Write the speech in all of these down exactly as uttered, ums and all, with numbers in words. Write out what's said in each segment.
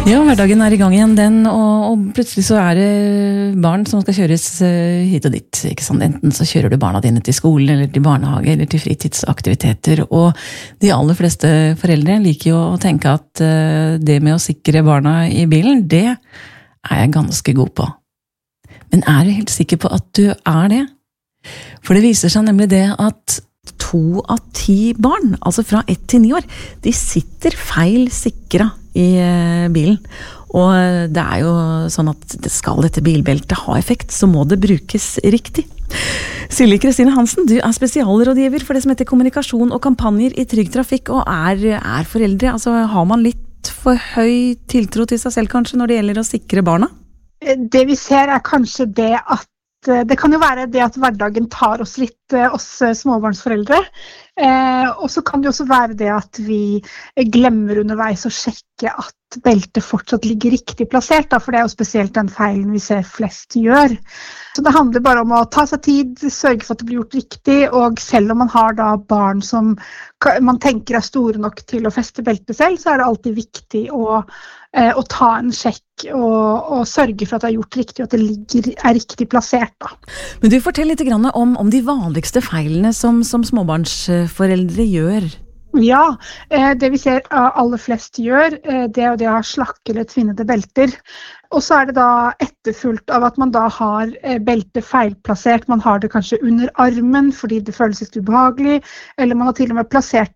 Ja, hverdagen er i gang igjen den, og, og plutselig så er det barn som skal kjøres hit og dit, ikke sant? Enten så kjører du barna dine til skolen, eller til barnehage, eller til fritidsaktiviteter, og de aller fleste foreldre liker jo å tenke at det med å sikre barna i bilen, det er jeg ganske god på. Men er du helt sikker på at du er det? For det viser seg nemlig det at to av ti barn, altså fra ett til ni år, de sitter feil sikra i bilen. Og det er jo sånn at skal dette bilbeltet ha effekt, så må det brukes riktig. Silje Kristine Hansen, du er spesialrådgiver for det som heter kommunikasjon og kampanjer i Trygg Trafikk, og er, er foreldre. Altså, har man litt for høy tiltro til seg selv kanskje når det gjelder å sikre barna? Det vi ser er kanskje det at det kan jo være det at hverdagen tar oss litt, oss småbarnsforeldre, eh, og så kan det også være det at vi glemmer underveis å sjekke at beltet fortsatt ligger riktig plassert, da, for det er jo spesielt den feilen vi ser flest gjør. Så det handler bare om å ta seg tid, sørge for at det blir gjort riktig, og selv om man har da barn som man tenker er store nok til å feste beltet selv, så er det alltid viktig å, eh, å ta en sjekk og, og sørge for at det er gjort riktig, og at det ligger, er riktig plassert. Da. Men du, fortell litt grann om, om de vanligste feilene som, som småbarnsforeldre gjør. Ja, det vi ser aller flest gjør, det er det å ha slakke eller tvinnede belter. Og så er det da etterfulgt av at man da har beltet feilplassert. Man har det kanskje under armen fordi det føles litt ubehagelig, eller man har til og med plassert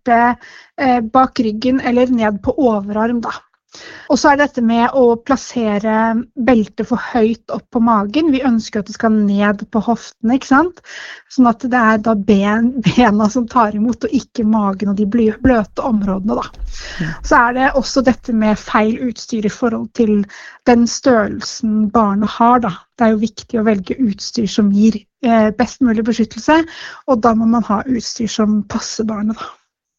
det bak ryggen eller ned på overarm da. Og så er det dette med å plassere beltet for høyt opp på magen. Vi ønsker at det skal ned på hoftene, ikke sant? Sånn at det er da ben, bena som tar imot, og ikke magen og de bløte områdene da. Ja. Så er det også dette med feil utstyr i forhold til den størrelsen barnet har da. Det er jo viktig å velge utstyr som gir eh, best mulig beskyttelse, og da må man ha utstyr som passer barnet da.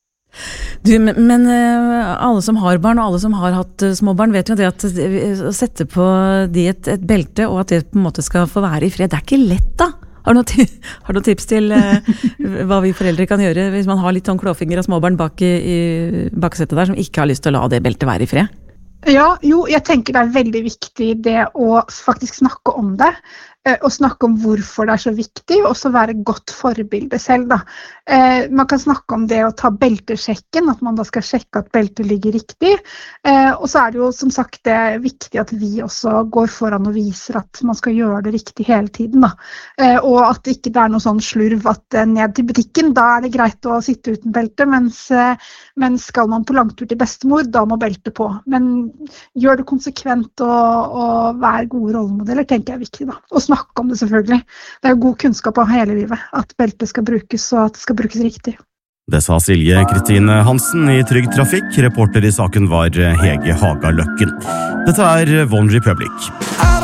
Du, men alle som har barn og alle som har hatt små barn vet jo det at å sette på de et, et belte og at det på en måte skal få være i fred, det er ikke lett da. Har du noen, har du noen tips til uh, hva vi foreldre kan gjøre hvis man har litt sånn klåfinger av småbarn bak i, i baksetet der som ikke har lyst til å la det beltet være i fred? Ja, jo, jeg tenker det er veldig viktig det å faktisk snakke om det, og snakke om hvorfor det er så viktig, og også være godt forbilde selv da. Eh, man kan snakke om det å ta beltesjekken, at man da skal sjekke at beltet ligger riktig, eh, og så er det jo som sagt det er viktig at vi også går foran og viser at man skal gjøre det riktig hele tiden da. Eh, og at det ikke er noe sånn slurv at eh, ned til butikken, da er det greit å sitte uten belte, mens, eh, mens skal man på langtur til bestemor, da må beltet på. Men gjør det konsekvent og, og vær gode rollemodeller, tenker jeg er viktig da. Og snakke om det selvfølgelig. Det er jo god kunnskap av hele livet, at beltet skal brukes og at det skal brukes riktig. Det sa Silje Kristine Hansen i Trygg Trafikk. Reporter i saken var Hege Haga Løkken. Dette er One Republic.